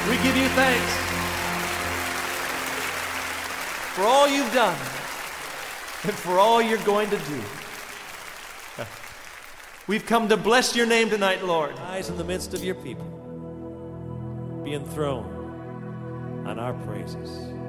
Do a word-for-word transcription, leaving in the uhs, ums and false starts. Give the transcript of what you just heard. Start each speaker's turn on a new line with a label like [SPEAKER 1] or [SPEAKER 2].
[SPEAKER 1] We give you thanks for all you've done and for all you're going to do. We've come to bless your name tonight, Lord. Eyes in the midst of your people, be enthroned on our praises.